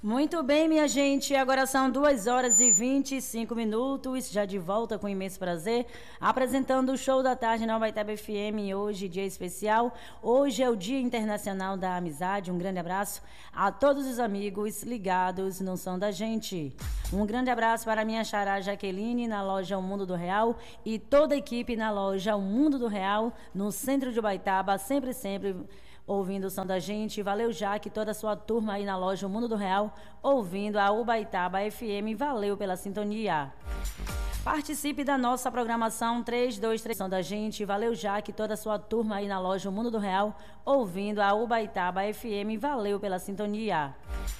Muito bem, minha gente, agora são 2 horas e 25 minutos, já de volta com imenso prazer, apresentando o Show da Tarde na Ubaitaba FM, hoje dia especial, hoje é o Dia Internacional da Amizade, um grande abraço a todos os amigos ligados no Som da Gente. Um grande abraço para a minha xará Jaqueline, na loja O Mundo do Real, e toda a equipe na loja O Mundo do Real, no centro de Ubaitaba, sempre ouvindo o Som da Gente. Valeu, Jaque, toda a sua turma aí na loja O Mundo do Real, ouvindo a Ubaitaba FM. Valeu pela sintonia. Participe da nossa programação 323 Som da Gente. Valeu, Jaque, toda a sua turma aí na loja O Mundo do Real, ouvindo a Ubaitaba FM. Valeu pela sintonia.